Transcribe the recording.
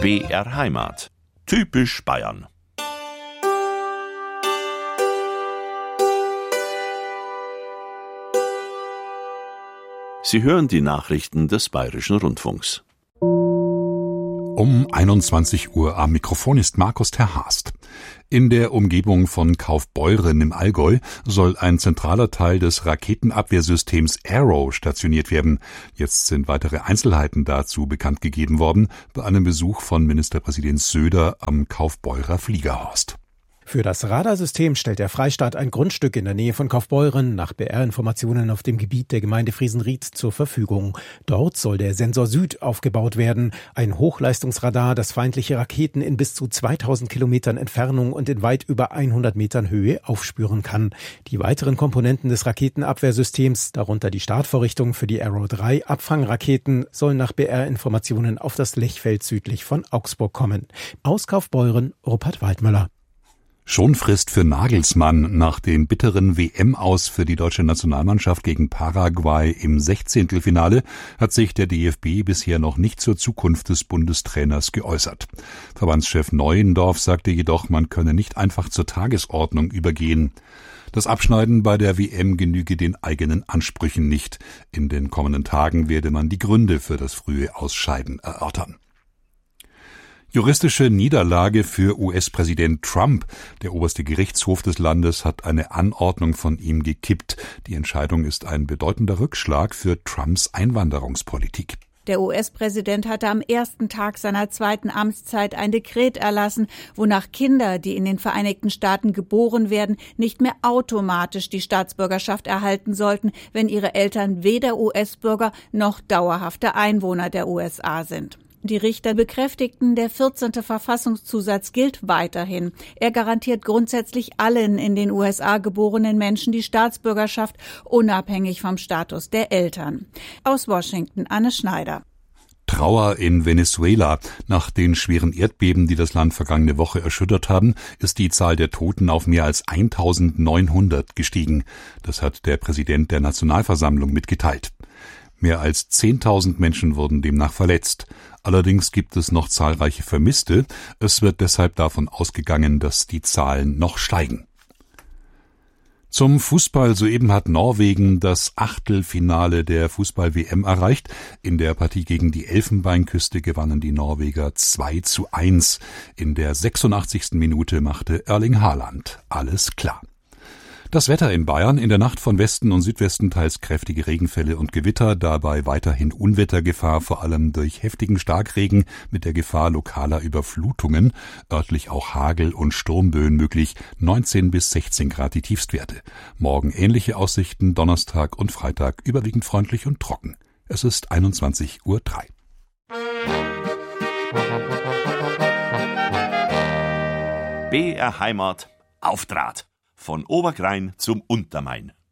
BR Heimat. Typisch Bayern. Sie hören die Nachrichten des Bayerischen Rundfunks. Um 21 Uhr am Mikrofon ist Markus Terhast. In der Umgebung von Kaufbeuren im Allgäu soll ein zentraler Teil des Raketenabwehrsystems Arrow stationiert werden. Jetzt sind weitere Einzelheiten dazu bekannt gegeben worden bei einem Besuch von Ministerpräsident Söder am Kaufbeurer Fliegerhorst. Für das Radarsystem stellt der Freistaat ein Grundstück in der Nähe von Kaufbeuren nach BR-Informationen auf dem Gebiet der Gemeinde Friesenried zur Verfügung. Dort soll der Sensor Süd aufgebaut werden, ein Hochleistungsradar, das feindliche Raketen in bis zu 2000 Kilometern Entfernung und in weit über 100 Metern Höhe aufspüren kann. Die weiteren Komponenten des Raketenabwehrsystems, darunter die Startvorrichtung für die Arrow 3 Abfangraketen, sollen nach BR-Informationen auf das Lechfeld südlich von Augsburg kommen. Aus Kaufbeuren, Rupert Waldmüller. Schonfrist für Nagelsmann. Nach dem bitteren WM-Aus für die deutsche Nationalmannschaft gegen Paraguay im 16. hat sich der DFB bisher noch nicht zur Zukunft des Bundestrainers geäußert. Verbandschef Neuendorf sagte jedoch, man könne nicht einfach zur Tagesordnung übergehen. Das Abschneiden bei der WM genüge den eigenen Ansprüchen nicht. In den kommenden Tagen werde man die Gründe für das frühe Ausscheiden erörtern. Juristische Niederlage für US-Präsident Trump. Der oberste Gerichtshof des Landes hat eine Anordnung von ihm gekippt. Die Entscheidung ist ein bedeutender Rückschlag für Trumps Einwanderungspolitik. Der US-Präsident hatte am ersten Tag seiner zweiten Amtszeit ein Dekret erlassen, wonach Kinder, die in den Vereinigten Staaten geboren werden, nicht mehr automatisch die Staatsbürgerschaft erhalten sollten, wenn ihre Eltern weder US-Bürger noch dauerhafte Einwohner der USA sind. Die Richter bekräftigten, der 14. Verfassungszusatz gilt weiterhin. Er garantiert grundsätzlich allen in den USA geborenen Menschen die Staatsbürgerschaft, unabhängig vom Status der Eltern. Aus Washington, Anne Schneider. Trauer in Venezuela. Nach den schweren Erdbeben, die das Land vergangene Woche erschüttert haben, ist die Zahl der Toten auf mehr als 1900 gestiegen. Das hat der Präsident der Nationalversammlung mitgeteilt. Mehr als 10.000 Menschen wurden demnach verletzt. Allerdings gibt es noch zahlreiche Vermisste. Es wird deshalb davon ausgegangen, dass die Zahlen noch steigen. Zum Fußball. Soeben hat Norwegen das Achtelfinale der Fußball-WM erreicht. In der Partie gegen die Elfenbeinküste gewannen die Norweger 2:1. In der 86. Minute machte Erling Haaland alles klar. Das Wetter in Bayern: in der Nacht von Westen und Südwesten teils kräftige Regenfälle und Gewitter, dabei weiterhin Unwettergefahr, vor allem durch heftigen Starkregen mit der Gefahr lokaler Überflutungen, örtlich auch Hagel und Sturmböen möglich, 19 bis 16 Grad die Tiefstwerte. Morgen ähnliche Aussichten, Donnerstag und Freitag überwiegend freundlich und trocken. Es ist 21:03 Uhr. BR Heimat auf Draht. Von Oberkrain zum Untermain.